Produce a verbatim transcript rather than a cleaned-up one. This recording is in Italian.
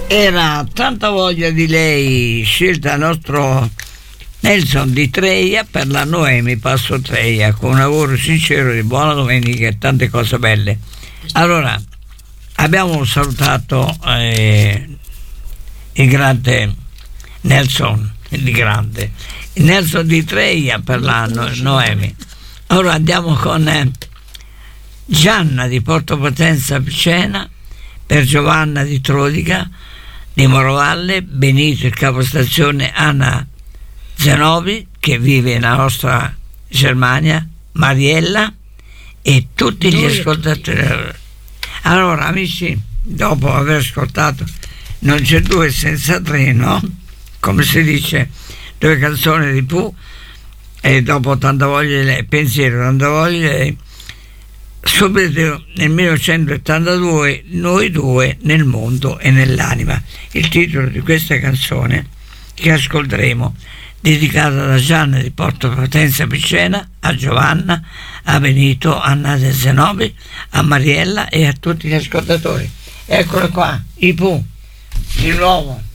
Era Tanta voglia di lei, scelta dal nostro Nelson di Treia per la Noemi Passo Treia, con un lavoro sincero di buona domenica e tante cose belle. Allora, abbiamo salutato eh, il grande Nelson, il grande il Nelson di Treia per la no- Noemi. Ora andiamo con eh, Gianna di Porto Potenza Picena per Giovanna di Trodica, di Morovalle, Benito il capostazione, Anna Zenobi che vive nella nostra Germania, Mariella e tutti gli ascoltatori. Allora amici, dopo aver ascoltato Non c'è due senza tre, no? Come si dice, due canzoni di Pooh, e dopo Tanta voglia di lei, pensiero, Tanta voglia di lei, subito nel millenovecentottantadue, Noi due nel mondo e nell'anima, il titolo di questa canzone che ascolteremo, dedicata da Gianna di Porto Potenza Picena a Giovanna, a Benito, a Anna De Zenobi, a Mariella e a tutti gli ascoltatori. Eccolo qua, i Pooh di nuovo.